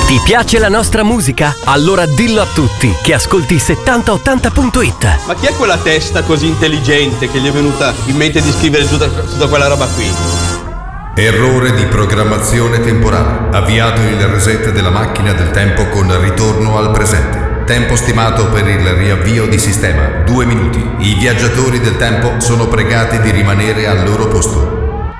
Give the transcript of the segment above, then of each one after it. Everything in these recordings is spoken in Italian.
Ti piace la nostra musica? Allora dillo a tutti che ascolti 7080.it. Ma chi è quella testa così intelligente che gli è venuta in mente di scrivere tutta quella roba qui? Errore di programmazione temporale. Avviato il reset della macchina del tempo con ritorno al presente. Tempo stimato per il riavvio di sistema 2 minuti. I viaggiatori del tempo sono pregati di rimanere al loro posto.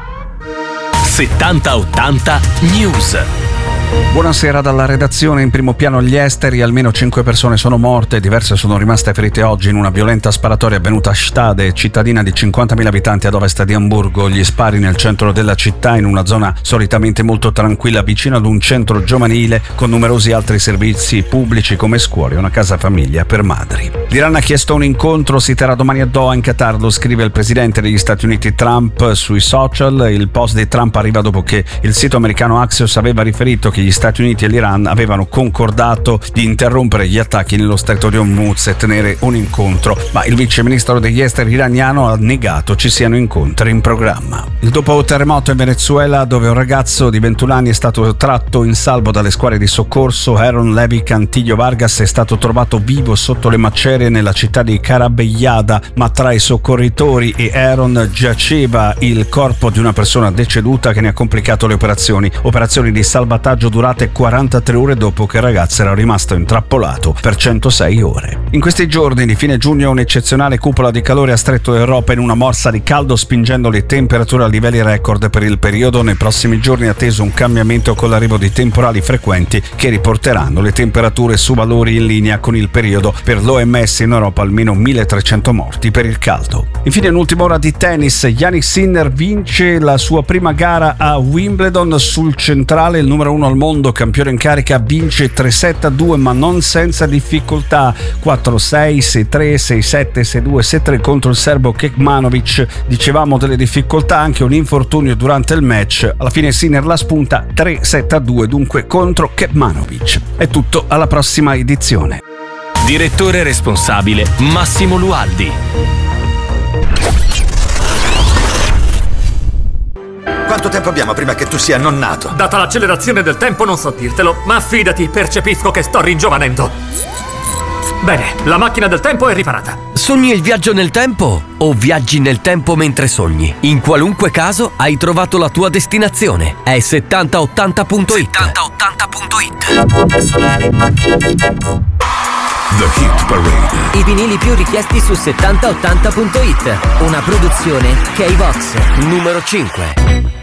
7080 News. Buonasera dalla redazione. In primo piano gli esteri. Almeno 5 persone sono morte, diverse sono rimaste ferite oggi in una violenta sparatoria avvenuta a Stade, cittadina di 50.000 abitanti ad ovest di Amburgo. Gli spari nel centro della città, in una zona solitamente molto tranquilla, vicino ad un centro giovanile con numerosi altri servizi pubblici come scuole e una casa famiglia per madri. L'Iran ha chiesto un incontro, si terrà domani a Doha in Qatar, lo scrive il presidente degli Stati Uniti Trump sui social. Il post di Trump arriva dopo che il sito americano Axios aveva riferito che gli Stati Uniti e l'Iran avevano concordato di interrompere gli attacchi nello stretto di Hormuz e tenere un incontro, ma il vice ministro degli esteri iraniano ha negato ci siano incontri in programma. Il dopo terremoto in Venezuela, dove un ragazzo di 21 anni è stato tratto in salvo dalle squadre di soccorso, Aaron Levi Cantillo Vargas è stato trovato vivo sotto le macerie nella città di Carabellada, ma tra i soccorritori e Aaron giaceva il corpo di una persona deceduta che ne ha complicato le operazioni di salvataggio durate 43 ore dopo che il ragazzo era rimasto intrappolato per 106 ore. In questi giorni di fine giugno un'eccezionale cupola di calore ha stretto l'Europa in una morsa di caldo, spingendo le temperature a livelli record per il periodo. Nei prossimi giorni è atteso un cambiamento con l'arrivo di temporali frequenti che riporteranno le temperature su valori in linea con il periodo. Per l'OMS in Europa almeno 1300 morti per il caldo. Infine un'ultima ora di tennis. Jannik Sinner vince la sua prima gara a Wimbledon sul centrale, il numero 1 al mondo, campione in carica, vince 3-7-2 ma non senza difficoltà, 4-6, 6-3, 6-7, 6-2, 6-3 contro il serbo Kekmanovic. Dicevamo delle difficoltà, anche un infortunio durante il match. Alla fine Sinner la spunta, 3-7-2 dunque contro Kekmanovic. È tutto, alla prossima edizione. Direttore responsabile Massimo Lualdi. Quanto tempo abbiamo prima che tu sia nonnato? Data l'accelerazione del tempo non so dirtelo, ma fidati, percepisco che sto ringiovanendo. Bene, la macchina del tempo è riparata. Sogni il viaggio nel tempo o viaggi nel tempo mentre sogni? In qualunque caso hai trovato la tua destinazione. È 7080.it. 7080.it. The Hit Parade. I vinili più richiesti su 7080.it. Una produzione K-Vox. Numero 5.